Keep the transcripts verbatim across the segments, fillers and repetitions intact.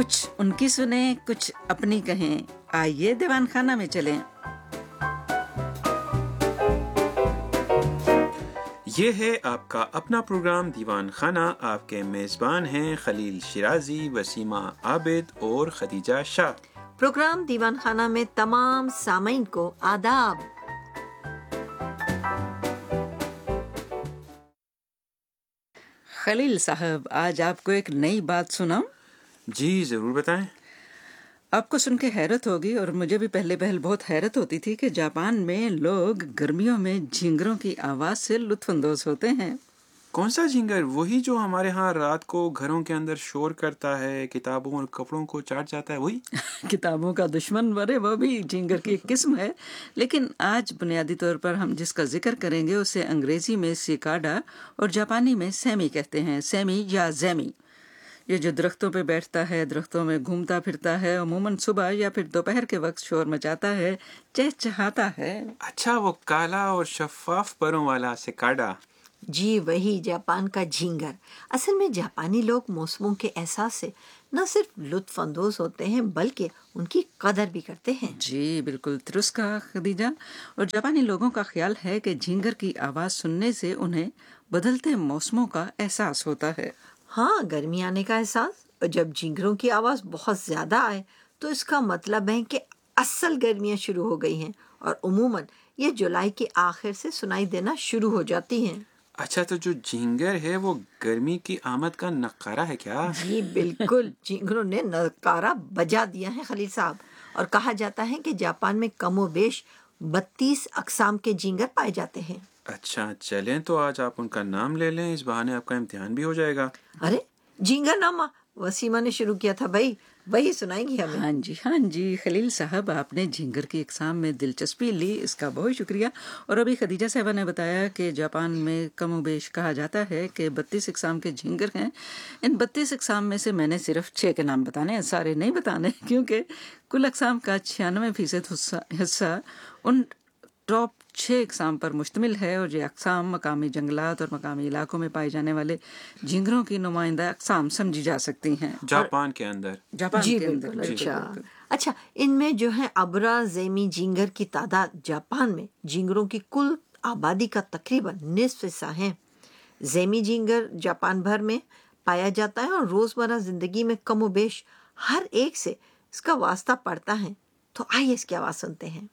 کچھ ان کی سنیں، کچھ اپنی کہیں۔ آئیے دیوان خانہ میں چلیں۔ یہ ہے آپ کا اپنا پروگرام دیوان خانہ۔ آپ کے میزبان ہیں خلیل شیرازی، وسیمہ عابد اور خدیجہ شاہ۔ پروگرام دیوان خانہ میں تمام سامعین کو آداب۔ خلیل صاحب، آج آپ کو ایک نئی بات سناؤں؟ جی ضرور بتائیں۔ آپ کو سن کے حیرت ہوگی، اور مجھے بھی پہلے پہل بہت حیرت ہوتی تھی کہ جاپان میں لوگ گرمیوں میں جھینگروں کی آواز سے لطف اندوز ہوتے ہیں۔ کون سا جھینگر؟ وہی جو ہمارے ہاں رات کو گھروں کے اندر شور کرتا ہے، کتابوں اور کپڑوں کو چاٹ جاتا ہے، وہی؟ کتابوں کا دشمن، برے وہ بھی جھینگر کی ایک قسم ہے، لیکن آج بنیادی طور پر ہم جس کا ذکر کریں گے اسے انگریزی میں سیکاڈا اور جاپانی میں سیمی کہتے ہیں، سیمی یا زیمی۔ یہ جو درختوں پہ بیٹھتا ہے، درختوں میں گھومتا پھرتا ہے، عموماً صبح یا پھر دوپہر کے وقت شور مچاتا ہے، چہچہاتا ہے۔ اچھا، وہ کالا اور شفاف پروں والا سکاڈا۔ جی وہی جاپان کا جھینگر۔ اصل میں جاپانی لوگ موسموں کے احساس سے نہ صرف لطف اندوز ہوتے ہیں بلکہ ان کی قدر بھی کرتے ہیں۔ جی بالکل درست کہا خدیجہ۔ اور جاپانی لوگوں کا خیال ہے کہ جھینگر کی آواز سننے سے انہیں بدلتے موسموں کا احساس ہوتا ہے۔ ہاں، گرمی آنے کا احساس، اور جب جھینگروں کی آواز بہت زیادہ آئے تو اس کا مطلب ہے کہ اصل گرمیاں شروع ہو گئی ہیں، اور عموماً یہ جولائی کے آخر سے سنائی دینا شروع ہو جاتی ہیں۔ اچھا، تو جو جھینگر ہے وہ گرمی کی آمد کا نقارہ ہے کیا؟ جی بالکل، جھینگروں نے نقارہ بجا دیا ہے خلیل صاحب، اور کہا جاتا ہے کہ جاپان میں کم و بیش بتیس اقسام کے جھینگر پائے جاتے ہیں۔ اچھا چلیں، تو آج آپ ان کا نام لے لیں، اس بہانے آپ کا امتحان بھی ہو جائے گا۔ ارے جھینگر نامہ وسیمہ نے شروع کیا تھا بھائی، وہی سنائیں گی ہمیں۔ ہاں جی ہاں جی خلیل صاحب، آپ نے جھینگر کی اقسام میں دلچسپی لی، اس کا بہت شکریہ۔ اور ابھی خدیجہ صاحبہ نے بتایا کہ جاپان میں کم و بیش کہا جاتا ہے کہ بتیس اقسام کے جھینگر ہیں۔ ان بتیس اقسام میں سے میں نے صرف چھ کے نام بتانے ہیں، سارے نہیں بتانے، کیونکہ کل اقسام کا چھیانوے فیصد حصہ ان ٹاپ چھ اقسام پر مشتمل ہے، اور یہ اقسام مقامی جنگلات اور مقامی علاقوں میں پائے جانے والے جھینگروں کی نمائندہ اقسام سمجھی جا سکتی ہیں جاپان کے اندر۔ جاپان جی کے اندر بالکل۔ اچھا اچھا ان میں جو ہے ابرا زیمی جھینگر کی تعداد جاپان میں جھینگروں کی کل آبادی کا تقریباً نصف حصہ ہے۔ زیمی جھینگر جاپان بھر میں پایا جاتا ہے، اور روزمرہ زندگی میں کم و بیش ہر ایک سے اس کا واسطہ پڑتا ہے۔ تو آئیے اس کی آواز سنتے ہیں۔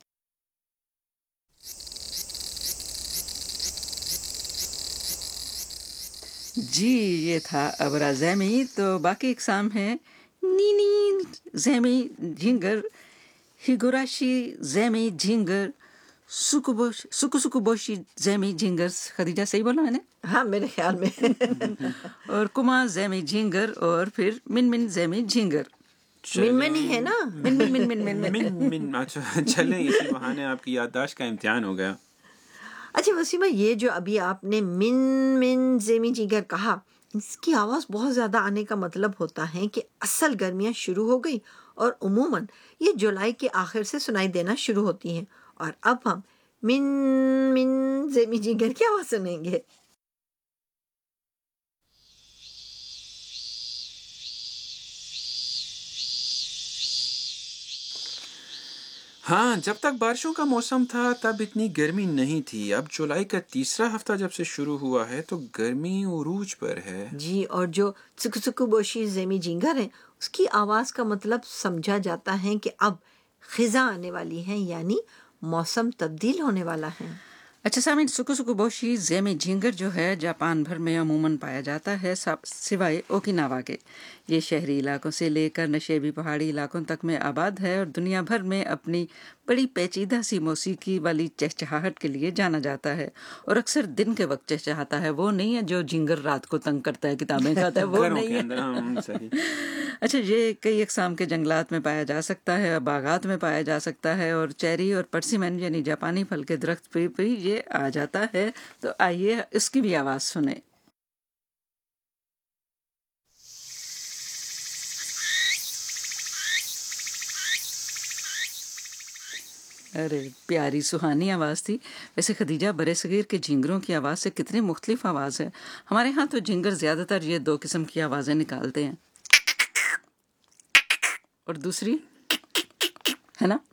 جی یہ تھا ابرا زیمی۔ تو باقی اقسام ہیں نینی زیمی جھینگر، ہیگوراشی زیمی جھینگر، سکو سکو بوشی زیمی جھینگر۔ خدیجہ صحیح بولا میں نے؟ ہاں میرے خیال میں۔ اور کما زیمی جھینگر، اور پھر من من زیمی جھینگر۔ من من ہی ہے نا؟ من من من من من من من اچھا چلیں، اسی بہانے آپ کی یادداشت کا امتحان ہو گیا۔ اچھا وسیمہ، یہ جو ابھی آپ نے من من زیمی جھینگر کہا، اس کی آواز بہت زیادہ آنے کا مطلب ہوتا ہے کہ اصل گرمیاں شروع ہو گئی، اور عموماً یہ جولائی کے آخر سے سنائی دینا شروع ہوتی ہیں۔ اور اب ہم من من زیمی جھینگر کی آواز سنیں گے۔ ہاں، جب تک بارشوں کا موسم تھا تب اتنی گرمی نہیں تھی۔ اب جولائی کا تیسرا ہفتہ جب سے شروع ہوا ہے تو گرمی عروج پر ہے۔ جی، اور جو سکو سکو بوشی زیمی جھینگر ہے، اس کی آواز کا مطلب سمجھا جاتا ہے کہ اب خزاں آنے والی ہے، یعنی موسم تبدیل ہونے والا ہے۔ اچھا سامعین، سکو سکو بوشی زیمی جھینگر جو ہے جاپان بھر میں عموماً پایا جاتا ہے سوائے اوکیناوا کے۔ یہ شہری علاقوں سے لے کر نشیبی پہاڑی علاقوں تک میں آباد ہے، اور دنیا بھر میں اپنی بڑی پیچیدہ سی موسیقی والی چہچہاہٹ کے لیے جانا جاتا ہے، اور اکثر دن کے وقت چہچہاتا ہے۔ وہ نہیں ہے جو جھینگر رات کو تنگ کرتا ہے، کتابیں کھاتا ہے، وہ نہیں ہے۔ اچھا، یہ کئی اقسام کے جنگلات میں پایا جا سکتا ہے، باغات میں پایا جا سکتا ہے، اور چیری اور پرسیمن یعنی جاپانی پھل کے درخت پہ بھی یہ آ جاتا ہے۔ تو آئیے اس کی بھی آواز سنیں۔ ارے پیاری سہانی آواز تھی۔ ویسے خدیجہ، برے صغیر کے جھینگروں کی آواز سے کتنے مختلف آواز ہے۔ ہمارے ہاں تو جھینگر زیادہ تر یہ دو قسم کی آوازیں نکالتے ہیں، اور دوسری ہے نا.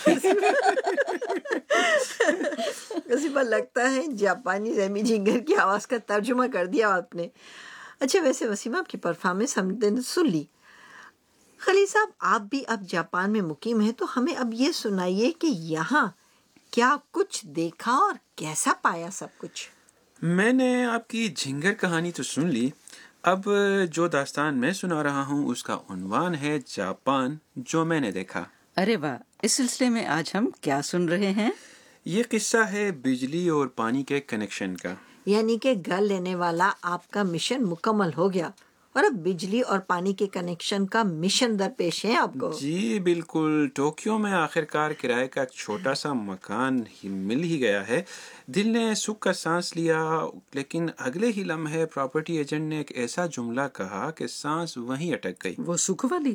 وسیمہ لگتا ہے جاپانی زیمی جنگر کی آواز کا ترجمہ کر دیا آپ نے. اچھا ویسے وسیمہ آپ کی پرفارمنس ہم نے سن لی. خلیل صاحب آپ بھی اب جاپان میں مقیم ہیں تو ہمیں اب یہ سنائیے کہ یہاں کیا کچھ دیکھا اور کیسا پایا سب کچھ. میں نے آپ کی جھنگر کہانی تو سن لی. اب جو داستان میں سنا رہا ہوں اس کا عنوان ہے جاپان جو میں نے دیکھا. ارے واہ، اس سلسلے میں آج ہم کیا سن رہے ہیں؟ یہ قصہ ہے بجلی اور پانی کے کنیکشن کا. یعنی کہ گھر لینے والا آپ کا مشن مکمل ہو گیا اور اب بجلی اور پانی کے کنیکشن کا مشن درپیش ہے آپ کو. جی بالکل. ٹوکیو میں آخرکار کرائے کا ایک چھوٹا سا مکان ہی مل ہی گیا ہے. دل نے سکھ کا سانس لیا، لیکن اگلے ہی لمحے پراپرٹی ایجنٹ نے ایک ایسا جملہ کہا کہ سانس وہیں اٹک گئی. وہ سکھ والی.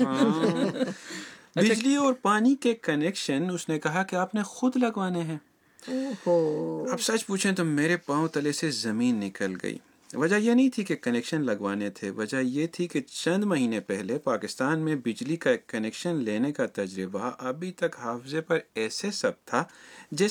بجلی اور پانی کے کنیکشن اس نے کہا کہ آپ نے خود لگوانے ہیں. اب سچ پوچھیں تو میرے پاؤں تلے سے زمین نکل گئی. وجہ یہ نہیں تھی کہ کنیکشن لگوانے تھے، وجہ یہ تھی کہ چند مہینے پہلے پاکستان میں بجلی کا ایک کنیکشن لینے کا تجربہ ابھی تک حافظے پر ایسے ثبت تھا جیسے